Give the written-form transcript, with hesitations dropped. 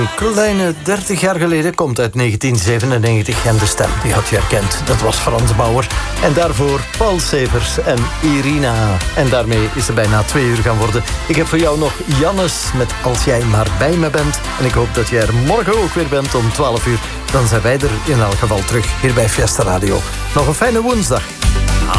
Een kleine 30 jaar geleden, komt uit 1997 en de stem die had je herkend. Dat was Frans Bauer. En daarvoor Paul Severs en Irina. En daarmee is het bijna 2 uur gaan worden. Ik heb voor jou nog Jannes met Als jij maar bij me bent. En ik hoop dat jij er morgen ook weer bent om 12 uur. Dan zijn wij er in elk geval terug hier bij Fiesta Radio. Nog een fijne woensdag.